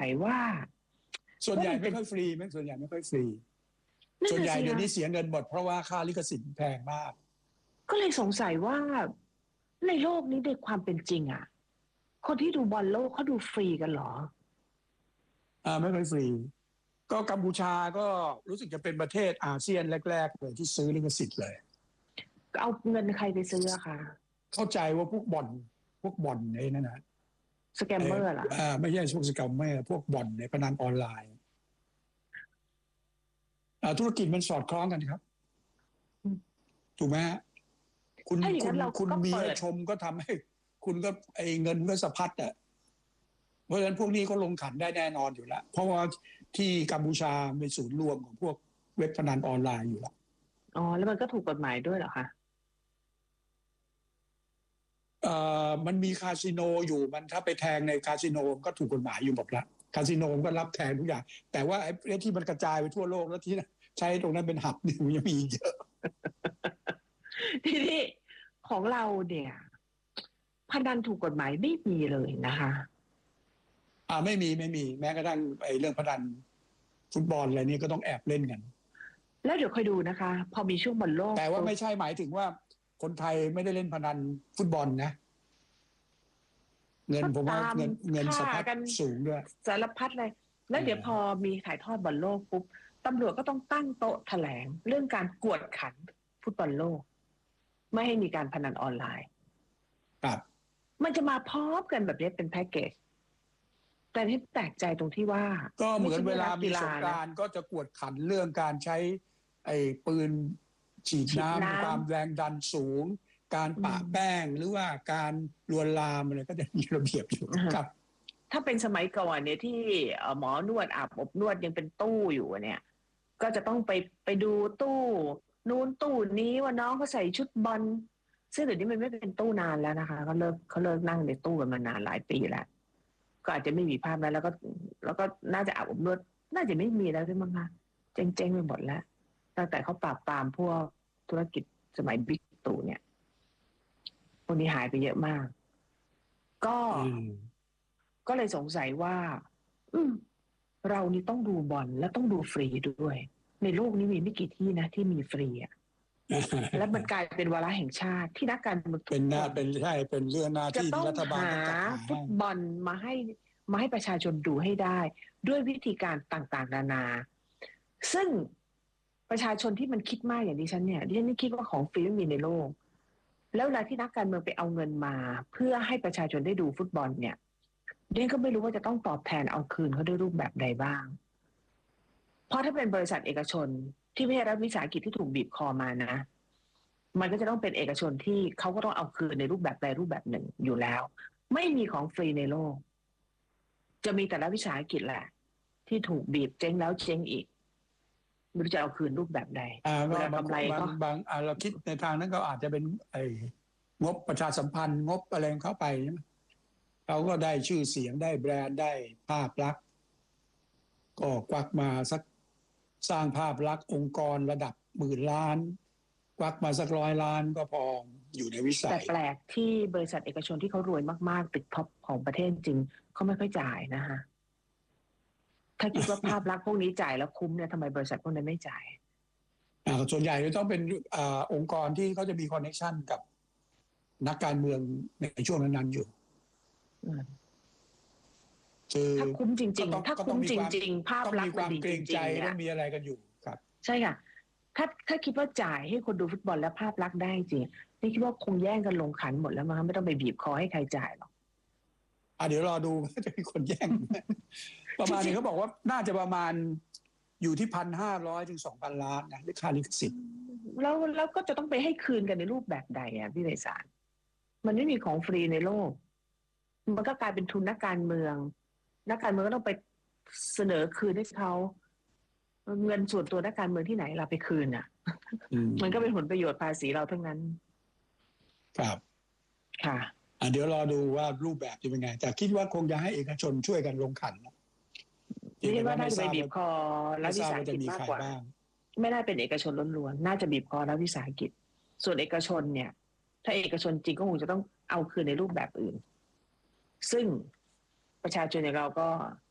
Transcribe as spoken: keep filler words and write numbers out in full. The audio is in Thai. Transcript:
ว่าส่วนใหญ่ไม่ค่อยฟรีไม่ส่วนใหญ่ไม่ค่อยฟรีส่วนใหญ่เดี๋ยวนี้เสียเงินหมดเพราะว่าค่าลิขสิทธิ์แพงมากก็เลยสงสัยว่าในโลกนี้ในความเป็นจริงอ่ะคนที่ดูบอลโลกเขาดูฟรีกันเหรออ่าไม่ค่อยฟรีก็กัมพูชาก็รู้สึกจะเป็นประเทศอาเซียนแรกๆเลยที่ซื้อลิขสิทธิ์เลยเอาเงินใครไปซื้ออะคะเข้าใจว่าพวกบ่อนพวกบ่อนไอ้นั่นนะสแกมเมอร์เหรออ่าไม่ใช่พวกสแกมเมอร์พวกบ่อนในพนันออนไลน์อ่าธุรกิจมันสอดคล้องกันครับถูกไหมคุณคุณคุณมีชมก็ทำให้คุณก็ไอ้เงินก็สะพัดอ่ะเพราะฉะนั้นพวกนี้ก็ลงขันได้แน่นอนอยู่แล้วเพราะว่าที่กัมพูชาเป็นศูนย์รวมของพวกเว็บพนันออนไลน์อยู่แล้วอ๋อแล้วมันก็ถูกกฎหมายด้วยเหรอคะเอ่อมันมีคาสิโนอยู่มันถ้าไปแทงในคาสิโนก็ถูกกฎหมายอยู่หมดละคาสิโนก็รับแทงทุกอย่างแต่ว่าไอ้ที่มันกระจายไปทั่วโลกแล้วที่ใช้ตรงนั้นเป็นหับนี่มันยังมีเยอะทีนี้ของเราเนี่ยพนันถูกกฎหมายไม่มีเลยนะคะอ่าไม่มีไม่มีแม้กระทั่งไอ้เรื่องพนันฟุตบอลอะไรนี้ก็ต้องแอบเล่นกันแล้วเดี๋ยวค่อยดูนะคะพอมีช่วงบอลโลกแต่ว่าไม่ใช่หมายถึงว่าคนไทยไม่ได้เล่นพนันฟุตบอลนะเงินผมว่าเงินเงินสะพัดสูงด้วยสารพัดเลยแล้วเดี๋ยวพอมีถ่ายทอดบอลโลกปุ๊บตำรวจก็ต้องตั้งโต๊ะแถลงเรื่องการกวดขันฟุตบอลโลกไม่ให้มีการพนันออนไลน์ครับมันจะมาพร้อมกันแบบนี้เป็นแพ็กเกจแต่ที่แปลกใจตรงที่ว่าก็เหมือนเวลามีสงกรานต์ก็จะกวดขันเรื่องการใช้ไอ้ปืนฉีดน้ำความแรงดันสูงการปะแป้งหรือว่าการลวนลามอะไรก็จะมีระเบียบอยู่ครับถ้าเป็นสมัยก่อนเนี่ยที่หมอนวดอาบอบนวดยังเป็นตู้อยู่เนี่ยก็จะต้องไปไปดูตู้นู้นตู้นี้ว่าน้องเขาใส่ชุดบอลซึ่งเดี๋ยวนี้มันไม่เป็นตู้นานแล้วนะคะเขาเลิกเขาเลิกนั่งในตู้กันมานานหลายปีแล้วก็อาจจะไม่มีภาพนั้นแล้วก็แล้วก็น่าจะอาบอบนวดน่าจะไม่มีแล้วใช่ไหมคะเจ๊งๆไปหมดแล้วตั้งแต่เขาปราบปรามพวกธุรกิจสมัยบิ๊กตู่เนี่ยพวกนี้หายไปเยอะมากก็ก็เลยสงสัยว่าอืมเรานี่ต้องดูบอลและต้องดูฟรีด้วยในโลกนี้มีไม่กี่ที่นะที่มีฟรีอ่ะและมันกลายเป็นวาระแห่งชาติที่นักการเมืองเป็นหน้าเป็นใช่เป็นเรื่องหน้าที่ที่รัฐบาลต้องหาฟุตบอลมาให้มาให้ประชาชนดูให้ได้ด้วยวิธีการต่างๆนานาซึ่งประชาชนที่มันคิดมากอย่างดิฉันเนี่ยดิฉันนี่คิดว่าของฟรีไม่มีในโลกแล้วเวลาที่นักการเมืองไปเอาเงินมาเพื่อให้ประชาชนได้ดูฟุตบอลเนี่ยดิฉันก็ไม่รู้ว่าจะต้องตอบแทนเอาคืนเขาด้วยรูปแบบใดบ้างเพราะถ้าเป็นบริษัทเอกชนที่ไม่ใช่รัฐวิสาหกิจที่ถูกบีบคอมานะมันก็จะต้องเป็นเอกชนที่เขาก็ต้องเอาคืนในรูปแบบใดรูปแบบหนึ่งอยู่แล้วไม่มีของฟรีในโลกจะมีแต่ละวิสาหกิจแหละที่ถูกบีบเจ๊งแล้วเจ๊งอีกไม่รู้จะเอาคืนรูปแบบใดเวลากำไรก็บางเราคิดในทางนั้นก็อาจจะเป็นไอ้งบประชาสัมพันธ์งบอะไรเข้าไปใช่ไหมเขาก็ได้ชื่อเสียงได้แบรนด์ได้ภาพลักษณ์ก็กวักมาสักสร้างภาพลักษณ์องค์กรระดับหมื่นล้านกวักมาสักร้อยล้านก็พออยู่ในวิสัยแต่แปลกที่บริษัทเอกชนที่เขารวยมากๆติดท็อปของประเทศจริงเขาไม่ค่อยจ่ายนะคะถ้าคิดว่าภาพลักษณ์พวกนี้จ่ายแล้วคุ้มเนี่ยทำไมบริษัทพวกนั้นไม่จ่ายอ่าส่วนใหญ่จะต้องเป็นอ่าองค์กรที่เขาจะมีคอนเนคชั่นกับนักการเมืองในช่วงนั้นๆอยู่ถ้าคุ้มจริงๆถ้าคุ้มจริงๆภาพลักษณ์มันดีจริงๆเนี่ยต้องมีอะไรกันอยู่ครับใช่ค่ะถ้าถ้าคิดว่าจ่ายให้คนดูฟุตบอลและภาพลักษณ์ได้จริงนี่คิดว่าคงแย่งกันลงขันหมดแล้วมั้งไม่ต้องไปบีบคอให้ใครจ่ายหรอกอ่ะเดี๋ยวรอดูว่าจะมีคนแย่งประมาณนี้เขาบอกว่าน่าจะประมาณอยู่ที่พันห้าร้อยถึงสองพันล้านนะค่าลิขสิทธิ์แล้วแล้วก็จะต้องไปให้คืนกันในรูปแบบใดอ่ะพี่ไพศาลมันไม่มีของฟรีในโลกมันก็กลายเป็นทุนนักการเมืองนักการเมืองก็ต้องไปเสนอคืนให้เขาเงินส่วนตัวนักการเมืองที่ไหนเราไปคืนอ่ะมันก็เป็นผลประโยชน์ภาษีเราทั้งนั้นครับค่ะอ่ะเดี๋ยวรอดูว่ารูปแบบจะเป็นไงแต่คิดว่าคงจะให้เอกชนช่วยกันลงขันนี่ว่าน่าจะไปบีบคอรัฐวิสาหกิจมากกว่าไม่น่าเป็นเอกชนล้วนๆน่าจะบีบคอรัฐวิสาหกิจส่วนเอกชนเนี่ยถ้าเอกชนจริงก็คงจะต้องเอาคืนในรูปแบบอื่นซึ่งประชาชนอย่างเราก็